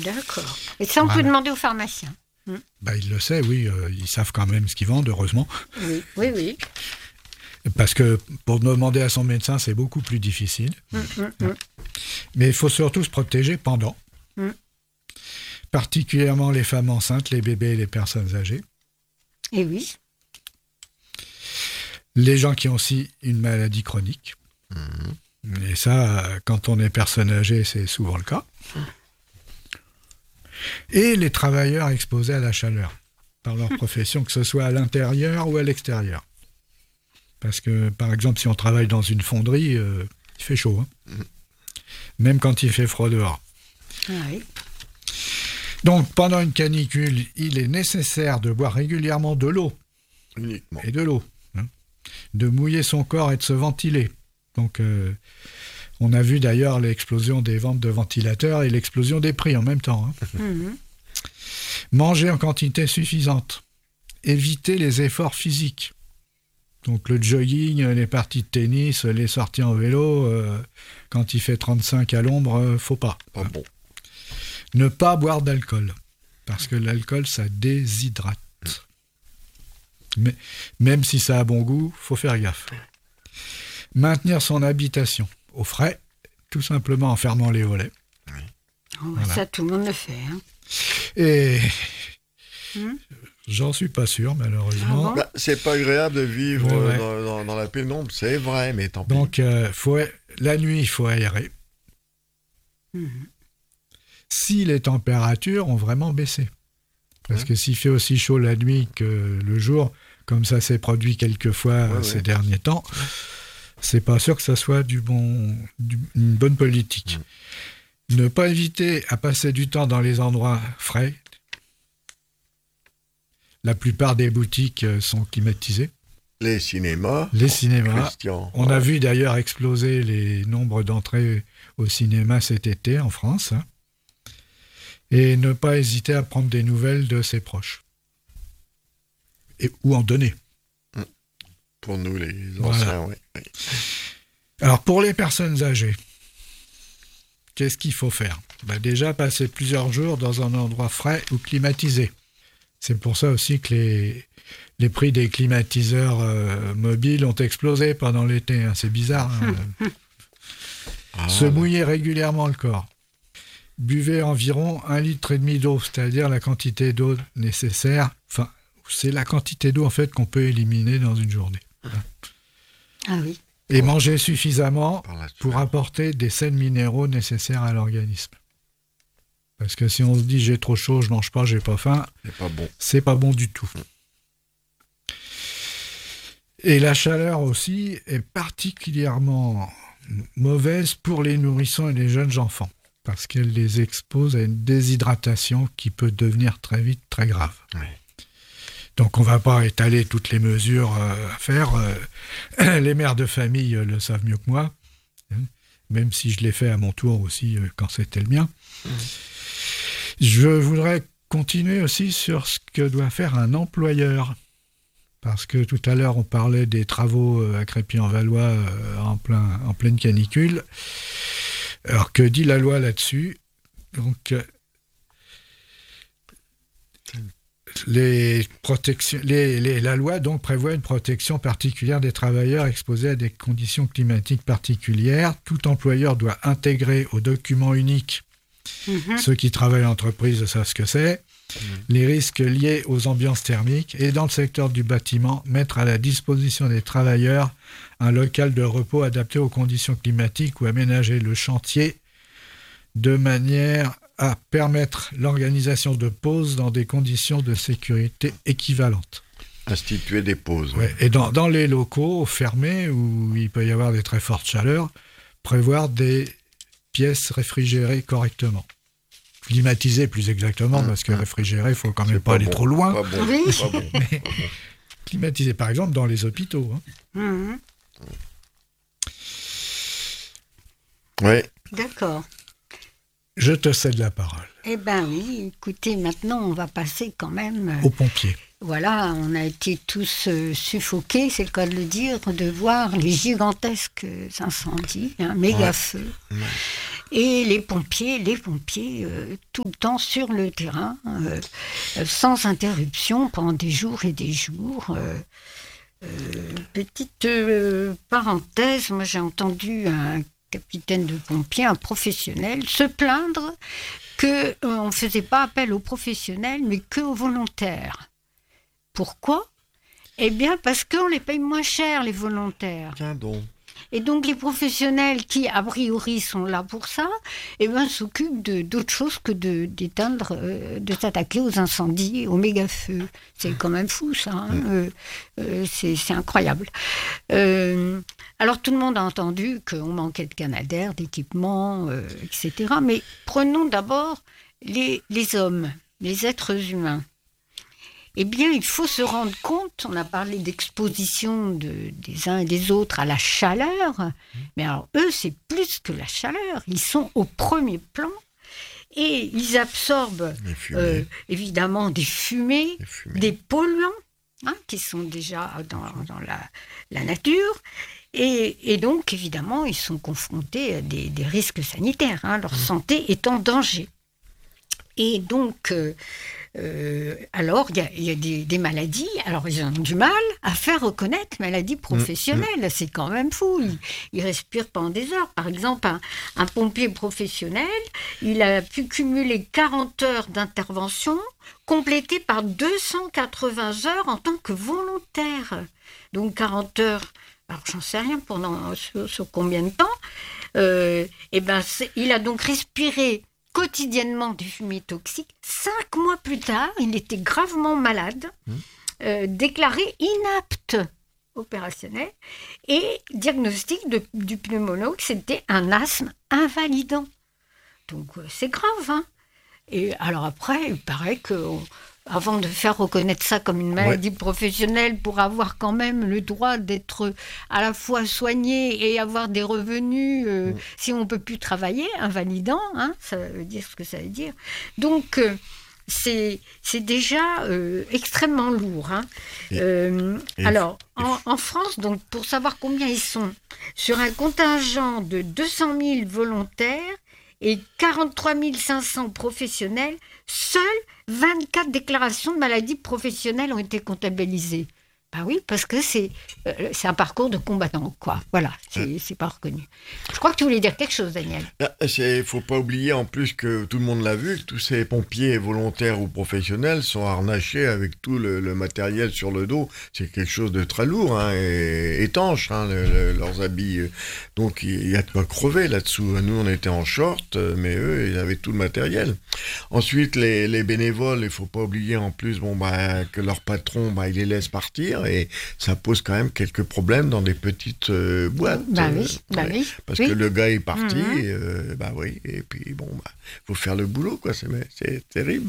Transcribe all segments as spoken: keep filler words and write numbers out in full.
D'accord. Et ça, on Voilà. peut demander aux pharmaciens. Mm. Bah, il le sait, oui, euh, ils savent quand même ce qu'ils vendent, heureusement. Oui, oui, oui. Parce que pour demander à son médecin, c'est beaucoup plus difficile. Mm, mm, mm. Mais il faut surtout se protéger pendant. Mm. Particulièrement les femmes enceintes, les bébés et les personnes âgées. Et oui. Les gens qui ont aussi une maladie chronique. Mmh. Et ça, quand on est personne âgée, c'est souvent le cas. Mmh. Et les travailleurs exposés à la chaleur par leur profession, que ce soit à l'intérieur ou à l'extérieur. Parce que, par exemple, si on travaille dans une fonderie, euh, il fait chaud. Hein. Mmh. Même quand il fait froid dehors. Ah oui. Donc, pendant une canicule, il est nécessaire de boire régulièrement de l'eau. Uniquement. Et de l'eau. Hein. De mouiller son corps et de se ventiler. Donc, euh, on a vu d'ailleurs l'explosion des ventes de ventilateurs et l'explosion des prix en même temps. Hein. Mmh. Manger en quantité suffisante. Éviter les efforts physiques. Donc, le jogging, les parties de tennis, les sorties en vélo, euh, quand il fait trente-cinq à l'ombre, euh, faut pas. Pas bon. Ne pas boire d'alcool, parce que l'alcool, ça déshydrate. Mais, même si ça a bon goût, faut faire gaffe. Maintenir son habitation au frais, tout simplement en fermant les volets. Oh, voilà. Ça, tout le monde le fait. Hein. Et hum? j'en suis pas sûr, malheureusement. Ah bon bah, c'est pas agréable de vivre ouais, ouais. Dans, dans, dans la pénombre, c'est vrai, mais tant pis. Donc, euh, faut, la nuit, il faut aérer. Hum. Si les températures ont vraiment baissé. Parce ouais. que s'il fait aussi chaud la nuit que le jour, comme ça s'est produit quelquefois ouais, ces ouais. derniers temps, c'est pas sûr que ça soit du bon, du, une bonne politique. Mmh. Ne pas éviter à passer du temps dans les endroits frais. La plupart des boutiques sont climatisées. Les cinémas. Les cinémas. Christian. On ouais. a vu d'ailleurs exploser les nombres d'entrées au cinéma cet été en France. Hein. Et ne pas hésiter à prendre des nouvelles de ses proches. Et, ou en donner. Pour nous, les anciens, voilà. oui. Alors, pour les personnes âgées, qu'est-ce qu'il faut faire ? Ben déjà, passer plusieurs jours dans un endroit frais ou climatisé. C'est pour ça aussi que les, les prix des climatiseurs euh, mobiles ont explosé pendant l'été. Hein. C'est bizarre. Hein. ah, Se mouiller régulièrement le corps. Buvez environ un litre et demi d'eau, c'est-à-dire la quantité d'eau nécessaire. Enfin, c'est la quantité d'eau en fait qu'on peut éliminer dans une journée. Ah oui. Et manger suffisamment pour apporter des sels minéraux nécessaires à l'organisme. Parce que si on se dit j'ai trop chaud, je mange pas, j'ai pas faim, c'est pas bon. C'est pas bon du tout. Et la chaleur aussi est particulièrement mauvaise pour les nourrissons et les jeunes enfants. Parce qu'elle les expose à une déshydratation qui peut devenir très vite très grave. Oui. Donc on ne va pas étaler toutes les mesures euh, à faire. Euh, les mères de famille euh, le savent mieux que moi, hein, même si je l'ai fait à mon tour aussi euh, quand c'était le mien. Mmh. Je voudrais continuer aussi sur ce que doit faire un employeur. Parce que tout à l'heure, on parlait des travaux euh, à Crépy-en-Valois euh, en, plein, en pleine canicule. Alors, que dit la loi là-dessus ? Donc, euh, les protections, les, les, la loi donc prévoit une protection particulière des travailleurs exposés à des conditions climatiques particulières. Tout employeur doit intégrer au document unique, mmh. ceux qui travaillent en entreprise savent ce que c'est, mmh. les risques liés aux ambiances thermiques et dans le secteur du bâtiment, mettre à la disposition des travailleurs un local de repos adapté aux conditions climatiques ou aménager le chantier de manière à permettre l'organisation de pauses dans des conditions de sécurité équivalentes. Instituer des pauses. Ouais. Et dans, dans les locaux fermés où il peut y avoir des très fortes chaleurs, prévoir des pièces réfrigérées correctement. Climatisées plus exactement, mmh, parce que mmh. réfrigérées, il ne faut quand même pas, pas aller bon, trop loin. Pas bon, oui. pas bon, Mais, pas bon. Climatisées, par exemple, dans les hôpitaux. Hein. Mmh. Oui. D'accord. Je te cède la parole. Eh bien oui, écoutez, maintenant on va passer quand même... Euh, aux pompiers. Voilà, on a été tous euh, suffoqués, c'est le cas de le dire, de voir les gigantesques incendies, un méga ouais. feu. Ouais. Et les pompiers, les pompiers, euh, tout le temps sur le terrain, euh, euh, sans interruption, pendant des jours et des jours. Euh, euh, petite euh, parenthèse, moi j'ai entendu un capitaine de pompiers, un professionnel, se plaindre qu'on euh, ne faisait pas appel aux professionnels, mais qu'aux volontaires. Pourquoi ? Eh bien, parce qu'on les paye moins cher, les volontaires. Tiens donc. Et donc, les professionnels qui, a priori, sont là pour ça, eh ben, s'occupent de, d'autre chose que de, d'éteindre, euh, de s'attaquer aux incendies, aux méga-feux. C'est quand même fou, ça. Hein euh, euh, c'est, c'est incroyable. Euh, alors, tout le monde a entendu qu'on manquait de canadair, d'équipements, euh, et cetera. Mais prenons d'abord les, les hommes, les êtres humains. Eh bien, il faut se rendre compte, on a parlé d'exposition de, des uns et des autres à la chaleur, mais alors eux, c'est plus que la chaleur, ils sont au premier plan et ils absorbent euh, évidemment des fumées, fumées. des polluants, hein, qui sont déjà dans, dans la, la nature, et, et donc évidemment, ils sont confrontés à des, des risques sanitaires, hein, leur santé est en danger. Et donc... Euh, Euh, alors, il y a, y a des, des maladies. Alors, ils ont du mal à faire reconnaître maladies professionnelles. Mmh. C'est quand même fou. Ils, ils respirent pendant des heures. Par exemple, un, un pompier professionnel, il a pu cumuler quarante heures d'intervention complétées par deux cent quatre-vingts heures en tant que volontaire. Donc, quarante heures, alors j'en sais rien pendant sur, sur combien de temps. Euh, et ben, il a donc respiré quotidiennement des fumées toxiques. Cinq mois plus tard, il était gravement malade, mmh. euh, déclaré inapte opérationnel et diagnostic de, du pneumologue, c'était un asthme invalidant. Donc euh, c'est grave. Hein. Et alors après, il paraît que on, avant de faire reconnaître ça comme une maladie ouais. professionnelle pour avoir quand même le droit d'être à la fois soigné et avoir des revenus, euh, mmh. si on ne peut plus travailler, invalidant, hein, ça veut dire ce que ça veut dire. Donc, euh, c'est, c'est déjà euh, extrêmement lourd. Hein. Et, euh, et, alors, et... En, en France, donc, pour savoir combien ils sont, sur un contingent de deux cent mille volontaires et quarante-trois mille cinq cents professionnels, seules vingt-quatre déclarations de maladies professionnelles ont été comptabilisées. Ben oui, parce que c'est, euh, c'est un parcours de combattant, quoi. Voilà, c'est, c'est pas reconnu. Je crois que tu voulais dire quelque chose, Daniel. Il ne faut pas oublier en plus que tout le monde l'a vu, que tous ces pompiers volontaires ou professionnels sont harnachés avec tout le, le matériel sur le dos. C'est quelque chose de très lourd, hein, et étanche, hein, le, le, leurs habits. Donc il y a de quoi crever là-dessous. Nous, on était en short, mais eux, ils avaient tout le matériel. Ensuite, les, les bénévoles, il ne faut pas oublier en plus bon, bah, que leur patron, bah, il les laisse partir. Et ça pose quand même quelques problèmes dans des petites euh, boîtes. Bah oui, euh, bah oui. Parce oui. que le gars est parti, mmh. euh, bah oui, et puis bon, bah, faut faire le boulot, quoi, c'est, c'est terrible.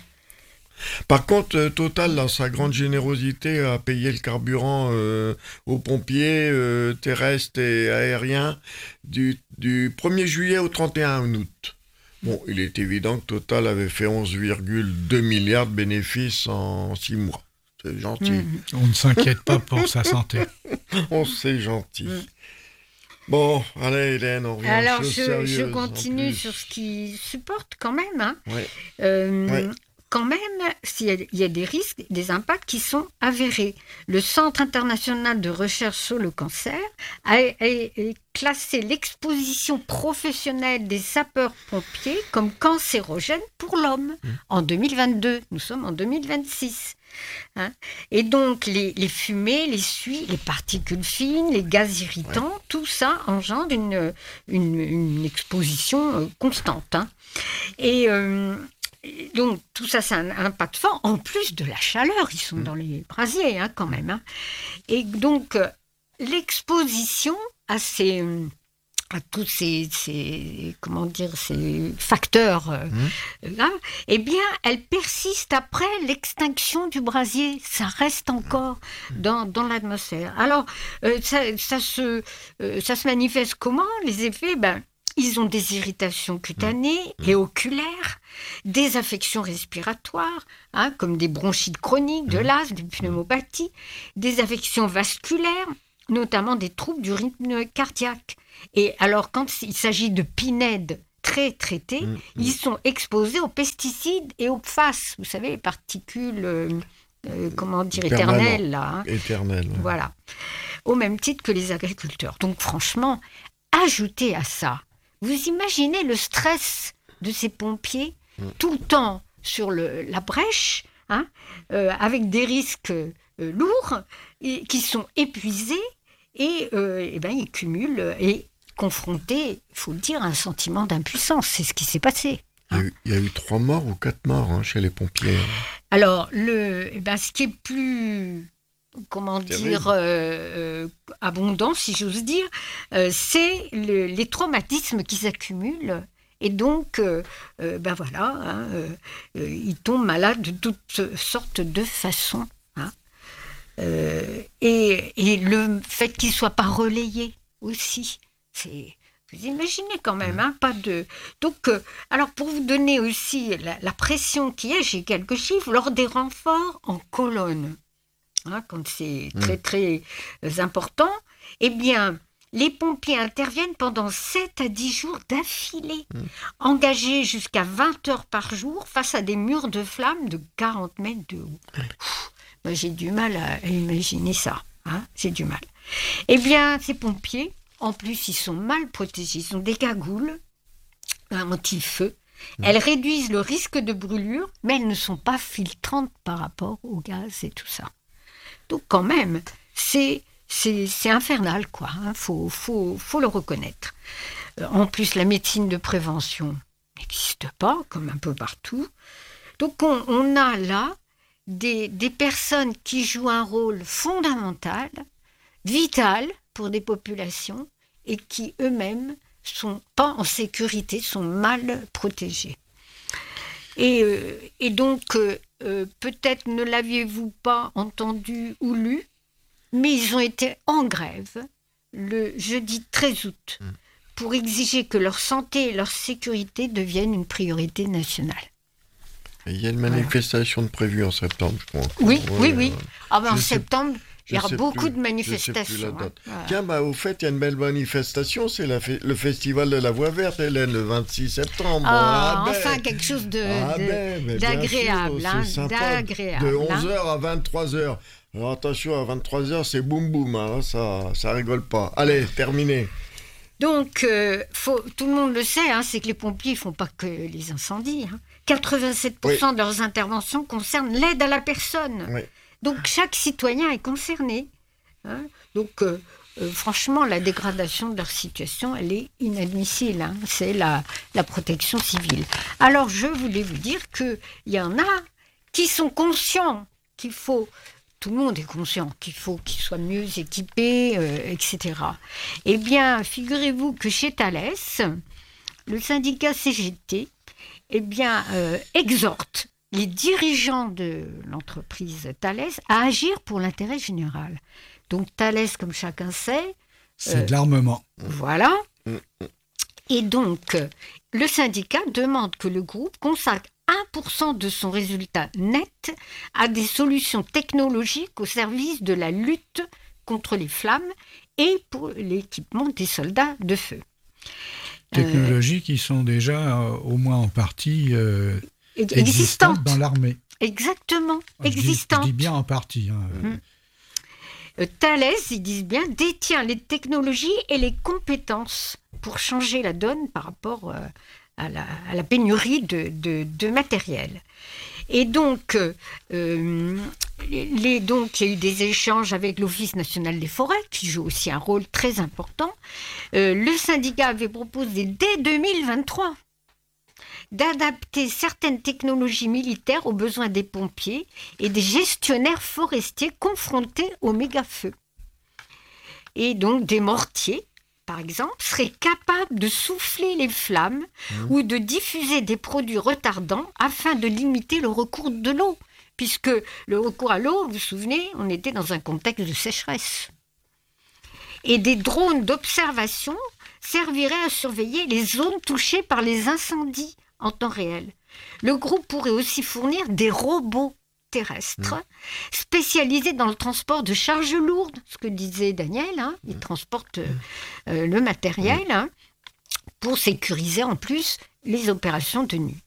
Par contre, Total, dans sa grande générosité, a payé le carburant euh, aux pompiers euh, terrestres et aériens du, du premier juillet au trente et un août. Bon, il est évident que Total avait fait onze virgule deux milliards de bénéfices en six mois. C'est gentil. Mmh. On ne s'inquiète pas pour sa santé. On c'est gentil. Mmh. Bon, allez Hélène, on revient Alors, aux choses je, sérieuses. je continue sur ce qui supporte quand même. Hein. Ouais. Euh, ouais. Quand même, il y a des risques, des impacts qui sont avérés. Le Centre international de recherche sur le cancer a, a, a classé l'exposition professionnelle des sapeurs-pompiers comme cancérogène pour l'homme mmh. en deux mille vingt-deux. Nous sommes en deux mille vingt-six. Hein. Et donc, les, les fumées, les suies, les particules fines, les gaz irritants, ouais. tout ça engendre une, une, une exposition constante. Hein. Et... Euh, Donc, tout ça, c'est un impact fort, en plus de la chaleur. Ils sont mmh. dans les brasiers, hein, quand même. Hein. Et donc, euh, l'exposition à, ces, à tous ces, ces, comment dire, ces facteurs, euh, mmh. là, eh bien, elle persiste après l'extinction du brasier. Ça reste encore mmh. dans, dans l'atmosphère. Alors, euh, ça, ça, se, euh, ça se manifeste comment, les effets ben, ils ont des irritations cutanées mmh. et oculaires, des affections respiratoires, hein, comme des bronchites chroniques, de l'asthme, des pneumopathies, des affections vasculaires, notamment des troubles du rythme cardiaque. Et alors, quand il s'agit de pinèdes très traités, mmh, ils mmh. sont exposés aux pesticides et aux P F A S, vous savez, les particules, euh, euh, comment dire, éternelles. Là, hein. Éternelles. Ouais. Voilà. Au même titre que les agriculteurs. Donc, franchement, ajoutez à ça, vous imaginez le stress de ces pompiers, mmh. tout le temps sur le, la brèche, hein, euh, avec des risques euh, lourds, et, qui sont épuisés, et, euh, et ben, ils cumulent, et confrontés, il faut le dire, à un sentiment d'impuissance. C'est ce qui s'est passé. Hein. Il, y a eu, il y a eu trois morts ou quatre morts hein, chez les pompiers. Alors, le, eh ben, ce qui est plus... comment Terrible. dire, euh, euh, abondant, si j'ose dire, euh, c'est le, les traumatismes qui s'accumulent. Et donc, euh, euh, ben voilà, hein, euh, euh, ils tombent malades de toutes sortes de façons. Hein. Euh, et, et le fait qu'ils ne soient pas relayés aussi, c'est... Vous imaginez quand même, hein, pas de... Donc, euh, alors pour vous donner aussi la, la pression qu'il y a, j'ai quelques chiffres, lors des renforts en colonne, hein, quand c'est très très euh, important, eh bien, les pompiers interviennent pendant sept à dix jours d'affilée, mmh. engagés jusqu'à vingt heures par jour face à des murs de flammes de quarante mètres de haut. Ouf, moi, j'ai du mal à, à imaginer ça, hein, j'ai du mal. Eh bien, ces pompiers, en plus, ils sont mal protégés, ils ont des cagoules anti-feu. Mmh. Elles réduisent le risque de brûlure, mais elles ne sont pas filtrantes par rapport au gaz et tout ça. Donc quand même, c'est, c'est, c'est infernal, quoi. Hein. Faut, faut, faut le reconnaître. Euh, en plus, la médecine de prévention n'existe pas, comme un peu partout. Donc on, on a là des, des personnes qui jouent un rôle fondamental, vital pour des populations et qui eux-mêmes sont pas en sécurité, sont mal protégés. Et, euh, et donc, euh, euh, peut-être ne l'aviez-vous pas entendu ou lu, mais ils ont été en grève le jeudi treize août pour exiger que leur santé et leur sécurité deviennent une priorité nationale. Et il y a une manifestation voilà. de prévue en septembre, je crois. Oui, ouais, oui, oui. Ouais. Ah ben, en sais, septembre, il y aura beaucoup plus, de manifestations. Hein. Voilà. Tiens, bah, au fait, il y a une belle manifestation, c'est la fe- le festival de la Voix Verte, Hélène, le vingt-six septembre. Ah, ah enfin, ben. quelque chose de, ah de, ben, d'agréable. Sûr, hein, c'est sympa, d'agréable. de onze heures à vingt-trois heures. Alors attention, à vingt-trois heures, c'est boum boum, hein, ça, ça rigole pas. Allez, terminé. Donc, euh, faut, tout le monde le sait, hein, c'est que les pompiers ne font pas que les incendies. Hein. quatre-vingt-sept pour cent oui. de leurs interventions concernent l'aide à la personne. Oui. Donc, chaque citoyen est concerné. Hein. Donc, euh, euh, franchement, la dégradation de leur situation, elle est inadmissible. Hein. C'est la, la protection civile. Alors, je voulais vous dire qu'il y en a qui sont conscients qu'il faut... Tout le monde est conscient qu'il faut qu'ils soient mieux équipés, euh, et cetera. Eh bien, figurez-vous que chez Thales, le syndicat C G T eh bien, euh, exhorte les dirigeants de l'entreprise Thales à agir pour l'intérêt général. Donc Thales, comme chacun sait... C'est euh, de l'armement. Voilà. Et donc, le syndicat demande que le groupe consacre un pour cent de son résultat net à des solutions technologiques au service de la lutte contre les flammes et pour l'équipement des soldats de feu. Technologies euh, qui sont déjà, euh, au moins en partie, euh, existantes. existantes dans l'armée. Exactement, je existantes. Dis, je dis bien en partie. Hein. Mmh. Euh, Thales, ils disent bien, détient les technologies et les compétences pour changer la donne par rapport... Euh, À la, à la pénurie de, de, de matériel. Et donc, euh, les, donc, il y a eu des échanges avec l'Office national des forêts, qui joue aussi un rôle très important. Euh, le syndicat avait proposé dès deux mille vingt-trois d'adapter certaines technologies militaires aux besoins des pompiers et des gestionnaires forestiers confrontés aux méga-feux. Et donc, des mortiers, par exemple, serait capable de souffler les flammes mmh. ou de diffuser des produits retardants afin de limiter le recours de l'eau. Puisque le recours à l'eau, vous vous souvenez, on était dans un contexte de sécheresse. Et des drones d'observation serviraient à surveiller les zones touchées par les incendies en temps réel. Le groupe pourrait aussi fournir des robots terrestre, mmh. spécialisé dans le transport de charges lourdes, ce que disait Daniel, hein, il transporte euh, le matériel, hein, pour sécuriser en plus les opérations de nuit.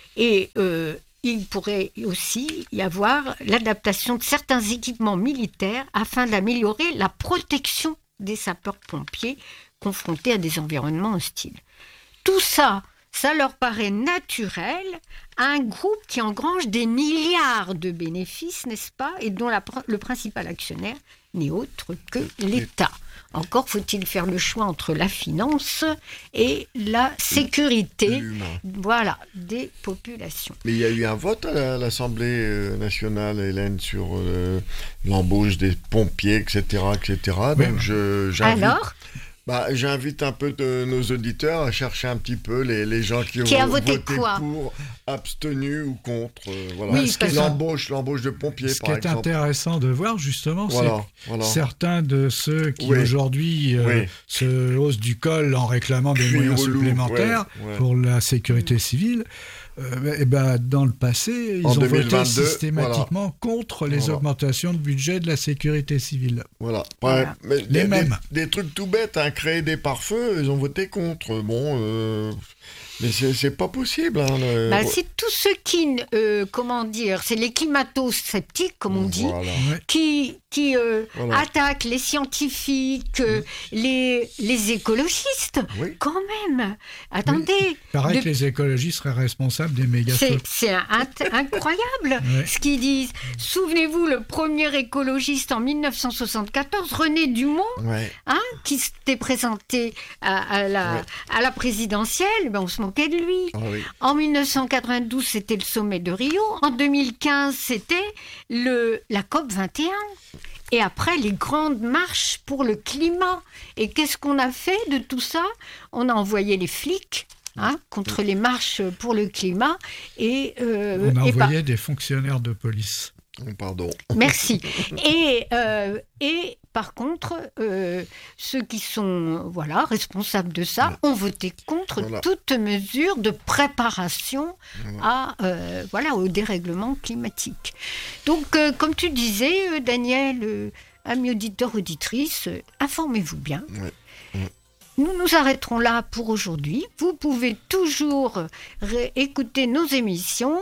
Et euh, il pourrait aussi y avoir l'adaptation de certains équipements militaires afin d'améliorer la protection des sapeurs-pompiers confrontés à des environnements hostiles. Tout ça, ça leur paraît naturel à un groupe qui engrange des milliards de bénéfices, n'est-ce pas, et dont la, le principal actionnaire n'est autre que l'État. Encore faut-il faire le choix entre la finance et la sécurité, voilà, des populations. Mais il y a eu un vote à l'Assemblée nationale, Hélène, sur euh, l'embauche des pompiers, et cetera, et cetera. Donc oui. je, j'invite, Alors bah, j'invite un peu de nos auditeurs à chercher un petit peu les, les gens qui, qui ont a voté, voté quoi pour, abstenus ou contre. Euh, voilà. Oui, l'embauche, l'embauche de pompiers, ce par exemple. Ce qui est intéressant de voir, justement, voilà, c'est voilà. certains de ceux qui oui. aujourd'hui euh, oui. se haussent du col en réclamant des Puis moyens supplémentaires ouais, ouais. pour la sécurité mmh. civile. Euh, et ben, dans le passé, ils en ont deux mille vingt-deux, voté systématiquement voilà. contre les voilà. augmentations de budget de la sécurité civile. Voilà. Ouais, mais les des, mêmes. Des, des trucs tout bêtes, hein, créer des pare-feux, ils ont voté contre. Bon, euh, mais c'est, c'est pas possible. Hein, le... bah, c'est tous ceux qui, euh, comment dire, c'est les climato-sceptiques, comme on dit, voilà. qui, qui euh, voilà. attaquent les scientifiques, euh, mmh. les, les écologistes, oui. quand même. Attendez. Il paraît de... que les écologistes seraient responsables des méga-feux. C'est, c'est un, un, incroyable ouais. ce qu'ils disent. Souvenez-vous, le premier écologiste en dix-neuf cent soixante-quatorze, René Dumont, ouais. hein, qui s'était présenté à, à, la, ouais. à la présidentielle, ben on se moquait de lui. Ah, oui. En dix-neuf cent quatre-vingt-douze, c'était le sommet de Rio. En deux mille quinze, c'était le, la C O P vingt et un. Et après, les grandes marches pour le climat. Et qu'est-ce qu'on a fait de tout ça ? On a envoyé les flics hein, contre les marches pour le climat. Et, euh, On a et envoyé par... des fonctionnaires de police. Pardon. Merci. Et, euh, et par contre, euh, ceux qui sont voilà, responsables de ça ont voté contre voilà. toute mesure de préparation voilà. à, euh, voilà, au dérèglement climatique. Donc, euh, comme tu disais, euh, Daniel, euh, amis auditeurs, auditrices, euh, informez-vous bien. Ouais. Ouais. Nous nous arrêterons là pour aujourd'hui. Vous pouvez toujours ré- écouter nos émissions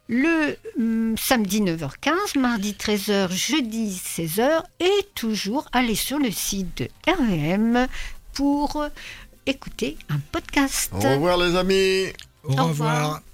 le hum, samedi neuf heures quinze, mardi treize heures, jeudi seize heures et toujours aller sur le site de R V M pour écouter un podcast. Au revoir les amis. Au, Au revoir. revoir.